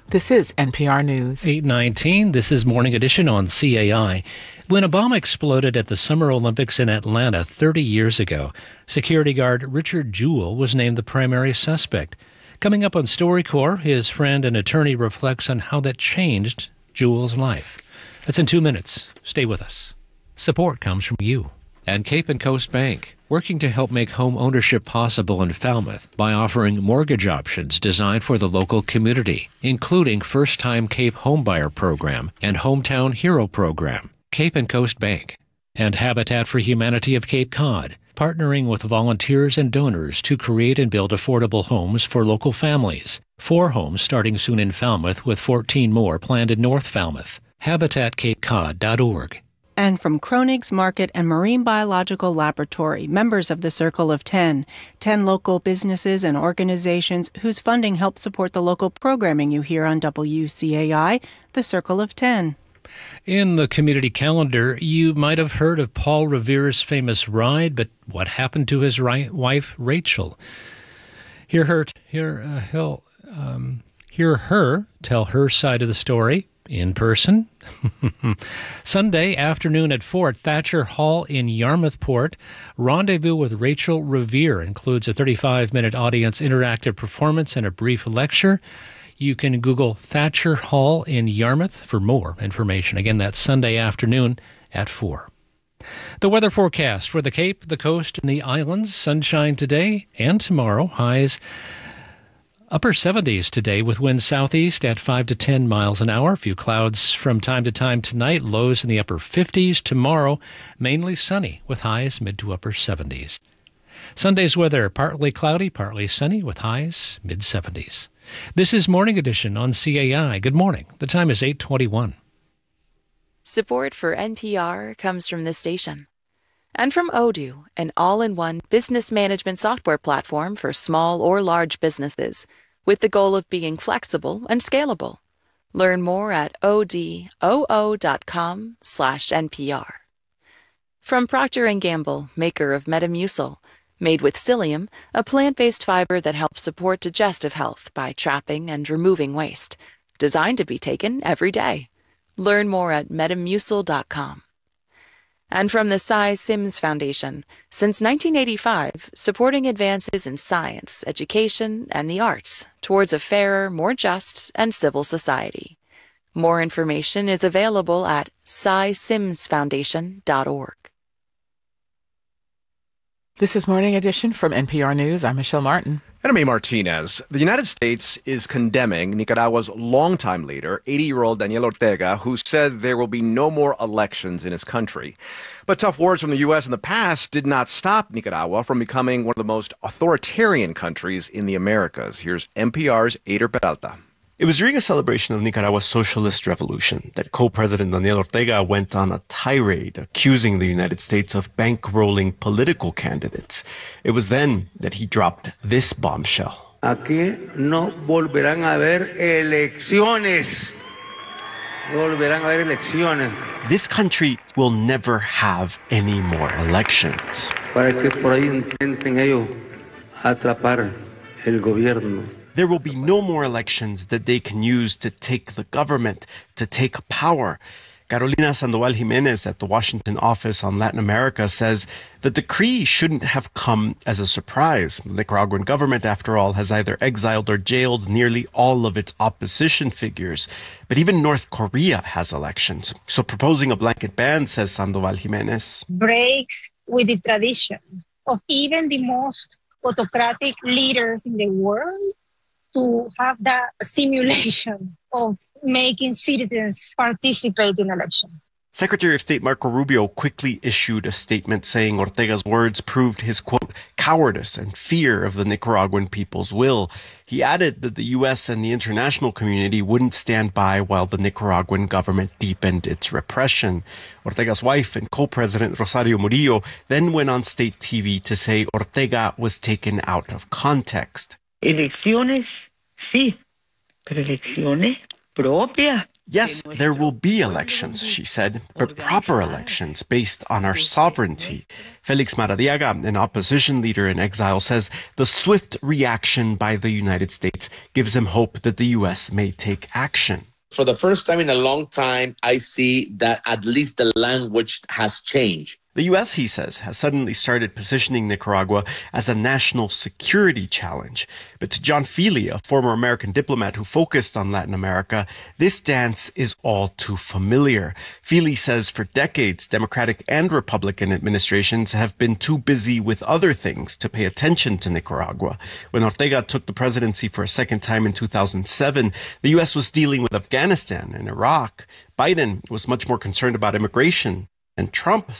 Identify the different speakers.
Speaker 1: This is NPR News.
Speaker 2: 8:19, this is Morning Edition on CAI. When a bomb exploded at the Summer Olympics in Atlanta 30 years ago, security guard Richard Jewell was named the primary suspect. Coming up on StoryCorps, his friend and attorney reflects on how that changed Jewell's life. That's in 2 minutes. Stay with us. Support comes from you.
Speaker 3: And Cape and Coast Bank, working to help make home ownership possible in Falmouth by offering mortgage options designed for the local community, including First-Time Cape Homebuyer Program and Hometown Hero Program. Cape and Coast Bank. And Habitat for Humanity of Cape Cod, partnering with volunteers and donors to create and build affordable homes for local families. 4 homes starting soon in Falmouth, with 14 more planned in North Falmouth. HabitatCapeCod.org.
Speaker 4: And from Kroenig's Market and Marine Biological Laboratory, members of the Circle of 10, 10 local businesses and organizations whose funding helps support the local programming you hear on WCAI, the Circle of 10.
Speaker 2: In the community calendar, you might have heard of Paul Revere's famous ride, but what happened to his wife, Rachel? Hear her tell her side of the story in person. Sunday afternoon at 4 at Thatcher Hall in Yarmouth Port. Rendezvous with Rachel Revere includes a 35-minute audience interactive performance and a brief lecture. You can Google Thatcher Hall in Yarmouth for more information. Again, that's Sunday afternoon at 4. The weather forecast for the Cape, the coast, and the islands. Sunshine today and tomorrow. Highs upper 70s today with winds southeast at 5 to 10 miles an hour. A few clouds from time to time tonight. Lows in the upper 50s. Tomorrow, mainly sunny with highs mid to upper 70s. Sunday's weather, partly cloudy, partly sunny with highs mid 70s. This is Morning Edition on CAI. Good morning. The time is 8:21.
Speaker 5: Support for NPR comes from this station. And from Odoo, an all-in-one business management software platform for small or large businesses, with the goal of being flexible and scalable. Learn more at odoo.com/NPR. From Procter & Gamble, maker of Metamucil, made with psyllium, a plant-based fiber that helps support digestive health by trapping and removing waste. Designed to be taken every day. Learn more at metamucil.com. And from the Cy Sims Foundation, since 1985, supporting advances in science, education, and the arts towards a fairer, more just, and civil society. More information is available at cysimsfoundation.org.
Speaker 1: This is Morning Edition from NPR News. I'm Michelle Martin.
Speaker 6: And I'm A. Martinez. The United States is condemning Nicaragua's longtime leader, 80-year-old Daniel Ortega, who said there will be no more elections in his country. But tough words from the U.S. in the past did not stop Nicaragua from becoming one of the most authoritarian countries in the Americas. Here's NPR's Ader Peralta.
Speaker 7: It was during a celebration of Nicaragua's socialist revolution that co-president Daniel Ortega went on a tirade accusing the United States of bankrolling political candidates. It was then that he dropped this bombshell.
Speaker 8: Aquí no volverán a haber elecciones. No volverán a haber elecciones.
Speaker 7: This country will never have any more elections.
Speaker 8: Para que por ahí intenten ellos atrapar el gobierno.
Speaker 7: There will be no more elections that they can use to take the government, to take power. Carolina Sandoval Jimenez at the Washington office on Latin America says the decree shouldn't have come as a surprise. The Nicaraguan government, after all, has either exiled or jailed nearly all of its opposition figures. But even North Korea has elections. So proposing a blanket ban, says Sandoval Jimenez,
Speaker 9: breaks with the tradition of even the most autocratic leaders in the world to have that simulation of making citizens participate in elections.
Speaker 7: Secretary of State Marco Rubio quickly issued a statement saying Ortega's words proved his, quote, cowardice and fear of the Nicaraguan people's will. He added that the U.S. and the international community wouldn't stand by while the Nicaraguan government deepened its repression. Ortega's wife and co-president Rosario Murillo then went on state TV to say Ortega was taken out of context.
Speaker 10: Elecciones, sí, pero elecciones propias
Speaker 7: Yes, there will be elections, she said, but proper elections based on our sovereignty. Felix Maradiaga, an opposition leader in exile, says the swift reaction by the United States gives him hope that the U.S. may take action.
Speaker 10: For the first time in a long time, I see that at least the language has changed.
Speaker 7: The U.S., he says, has suddenly started positioning Nicaragua as a national security challenge. But to John Feely, a former American diplomat who focused on Latin America, this dance is all too familiar. Feely says for decades, Democratic and Republican administrations have been too busy with other things to pay attention to Nicaragua. When Ortega took the presidency for a second time in 2007, the U.S. was dealing with Afghanistan and Iraq. Biden was much more concerned about immigration. And Trump